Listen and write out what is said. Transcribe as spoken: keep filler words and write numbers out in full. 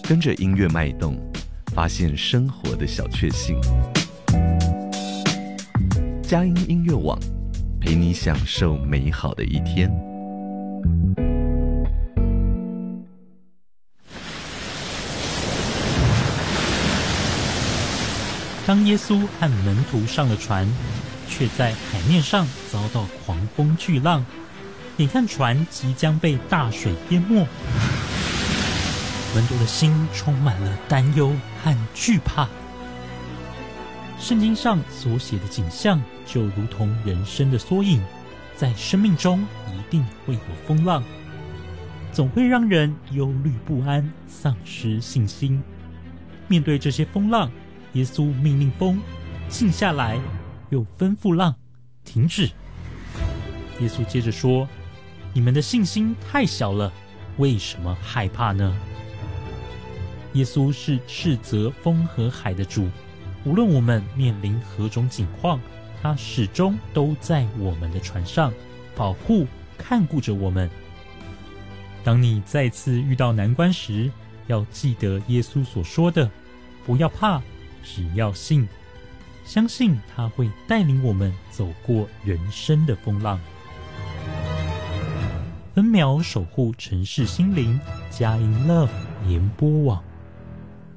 跟着音乐脉动，发现生活的小确幸。佳音音乐网，陪你享受美好的一天。 当耶稣和门徒上了船，却在海面上遭到狂风巨浪，眼看船即将被大水淹没，门徒的心充满了担忧和惧怕。圣经上所写的景象就如同人生的缩影，在生命中一定会有风浪，总会让人忧虑不安，丧失信心。面对这些风浪，耶稣命令风静下来，又吩咐浪停止。耶稣接着说：你们的信心太小了，为什么害怕呢？耶稣是斥责风和海的主，无论我们面临何种境况，他始终都在我们的船上，保护看顾着我们。当你再次遇到难关时，要记得耶稣所说的，不要怕，只要信，相信他会带领我们走过人生的风浪。分秒守护城市心灵，佳音 Love 联播网。